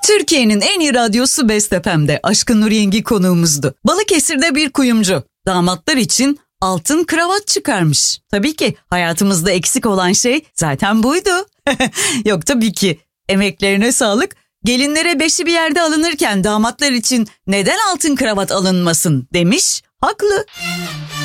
Türkiye'nin en iyi radyosu Best FM'de Aşkın Nur Yengi konuğumuzdu. Balıkesir'de bir kuyumcu damatlar için altın kravat çıkarmış. Tabii ki hayatımızda eksik olan şey zaten buydu. Yok tabii ki. Emeklerine sağlık. Gelinlere beşi bir yerde alınırken damatlar için neden altın kravat alınmasın demiş. Haklı.